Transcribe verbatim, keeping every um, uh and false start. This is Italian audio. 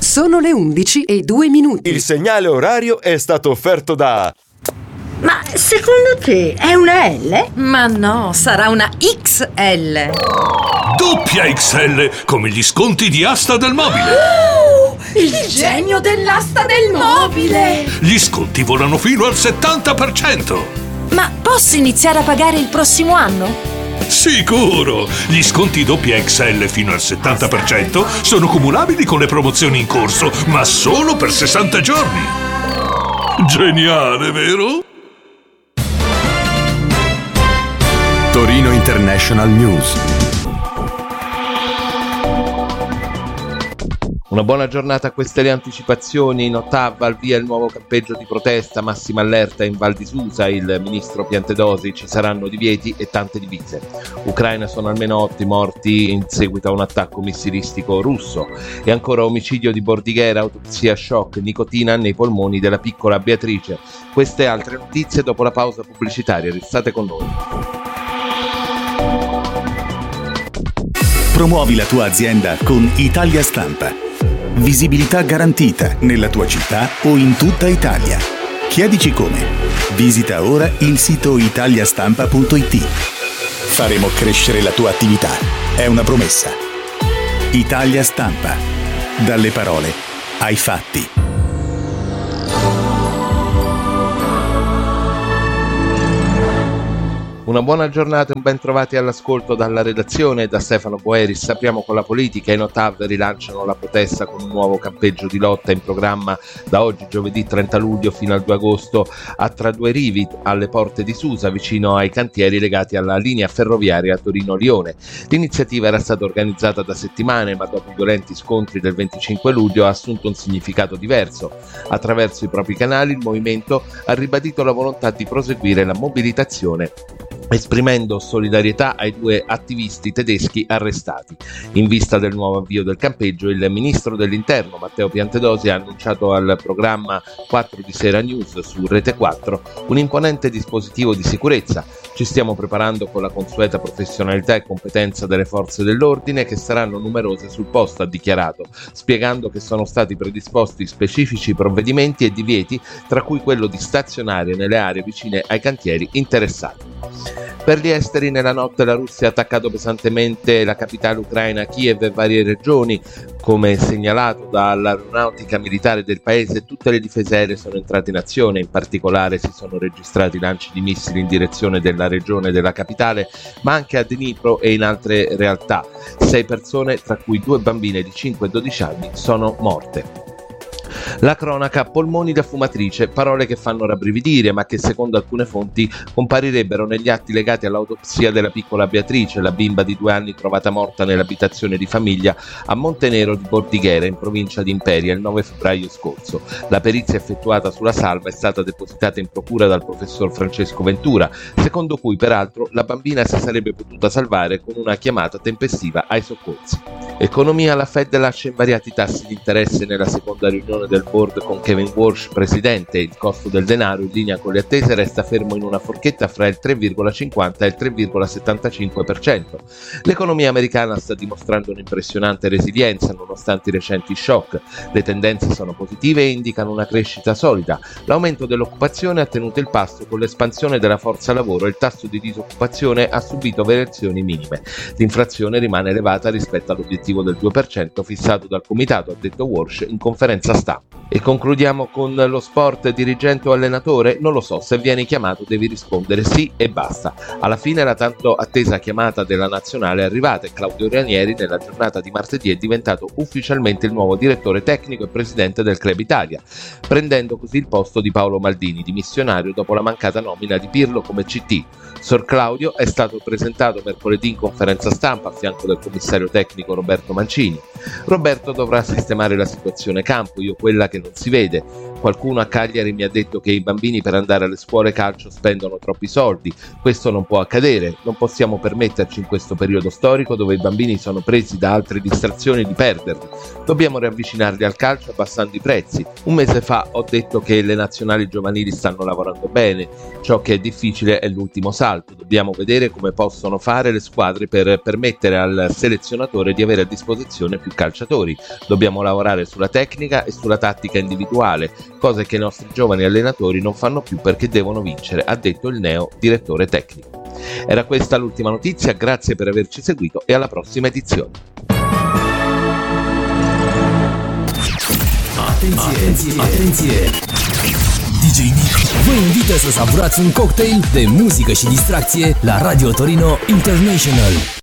Sono le undici e due minuti. Il segnale orario è stato offerto da... Ma secondo te è una L? Ma no, sarà una X L. Doppia X L, come gli sconti di Asta del Mobile. Oh, il, il genio dell'asta del mobile. Gli sconti volano fino al settanta per cento. Ma posso iniziare a pagare il prossimo anno? Sicuro! Gli sconti doppia X L fino al settanta per cento sono cumulabili con le promozioni in corso, ma solo per sessanta giorni. Geniale, vero? Torino International News. Una buona giornata a queste le anticipazioni. In Ottawa al via il nuovo campeggio di protesta, massima allerta in Val di Susa, il ministro Piantedosi, ci saranno divieti e tante divise. Ucraina sono almeno otto morti in seguito a un attacco missilistico russo. E ancora omicidio di Bordighera, autopsia shock, nicotina nei polmoni della piccola Beatrice. Queste e altre notizie dopo la pausa pubblicitaria, restate con noi. Promuovi la tua azienda con Italia Stampa. Visibilità garantita nella tua città o in tutta Italia. Chiedici come. Visita ora il sito italiastampa punto it. Faremo crescere la tua attività. È una promessa. Italia Stampa. Dalle parole ai fatti. Una buona giornata e un ben trovati all'ascolto dalla redazione e da Stefano Boeris. Apriamo con la politica. In Ottawa rilanciano la protesta con un nuovo campeggio di lotta in programma da oggi, giovedì trenta luglio, fino al due agosto a Tra Due Rivi, alle porte di Susa, vicino ai cantieri legati alla linea ferroviaria Torino-Lione. L'iniziativa era stata organizzata da settimane, ma dopo i violenti scontri del venticinque luglio ha assunto un significato diverso. Attraverso i propri canali il movimento ha ribadito la volontà di proseguire la mobilitazione, esprimendo solidarietà ai due attivisti tedeschi arrestati. In vista del nuovo avvio del campeggio, il ministro dell'Interno Matteo Piantedosi ha annunciato al programma quattro di Sera News su Rete quattro un imponente dispositivo di sicurezza. Ci stiamo preparando con la consueta professionalità e competenza delle forze dell'ordine, che saranno numerose sul posto, ha dichiarato, spiegando che sono stati predisposti specifici provvedimenti e divieti, tra cui quello di stazionare nelle aree vicine ai cantieri interessati. Per gli esteri, nella notte la Russia ha attaccato pesantemente la capitale ucraina Kiev e varie regioni. Come segnalato dall'aeronautica militare del paese, tutte le difese aeree sono entrate in azione. In particolare si sono registrati lanci di missili in direzione della regione della capitale, ma anche a Dnipro e in altre realtà. Sei persone, tra cui due bambine di cinque e dodici anni, sono morte. La cronaca: polmoni da fumatrice, parole che fanno rabbrividire, ma che secondo alcune fonti comparirebbero negli atti legati all'autopsia della piccola Beatrice, la bimba di due anni trovata morta nell'abitazione di famiglia a Montenero di Bordighera, in provincia di Imperia, il nove febbraio scorso. La perizia effettuata sulla salva è stata depositata in procura dal professor Francesco Ventura, secondo cui peraltro la bambina si sarebbe potuta salvare con una chiamata tempestiva ai soccorsi. Economia: la Fed lascia invariati tassi di interesse nella seconda riunione del board con Kevin Walsh presidente. Il costo del denaro, in linea con le attese, resta fermo in una forchetta fra il tre virgola cinquanta e il tre virgola settantacinque per cento. L'economia americana sta dimostrando un'impressionante resilienza nonostante i recenti shock. Le tendenze sono positive e indicano una crescita solida. L'aumento dell'occupazione ha tenuto il passo con l'espansione della forza lavoro e il tasso di disoccupazione ha subito variazioni minime. L'inflazione rimane elevata rispetto all'obiettivo del due per cento fissato dal comitato, ha detto Walsh in conferenza stampa. E concludiamo con lo sport. Dirigente o allenatore? Non lo so, se vieni chiamato devi rispondere sì e basta. Alla fine la tanto attesa chiamata della nazionale è arrivata e Claudio Ranieri nella giornata di martedì è diventato ufficialmente il nuovo direttore tecnico e presidente del Club Italia, prendendo così il posto di Paolo Maldini, dimissionario dopo la mancata nomina di Pirlo come C T. Sor Claudio è stato presentato mercoledì in conferenza stampa a fianco del commissario tecnico Roberto Mancini. Roberto dovrà sistemare la situazione campo, io quella che non si vede. Qualcuno a Cagliari mi ha detto che i bambini per andare alle scuole calcio spendono troppi soldi. Questo non può accadere, non possiamo permetterci in questo periodo storico dove i bambini sono presi da altre distrazioni di perderli. Dobbiamo riavvicinarli al calcio abbassando i prezzi. Un mese fa ho detto che le nazionali giovanili stanno lavorando bene, ciò che è difficile è l'ultimo salto. Dobbiamo vedere come possono fare le squadre per permettere al selezionatore di avere a disposizione più calciatori. Dobbiamo lavorare sulla tecnica e sulla tattica individuale, cose che i nostri giovani allenatori non fanno più perché devono vincere, ha detto il neo direttore tecnico. Era questa l'ultima notizia, grazie per averci seguito e alla prossima edizione. Atenție, atenție! D J Nick vă invită să savurați un cocktail de muzică și distracție la Radio Torino International.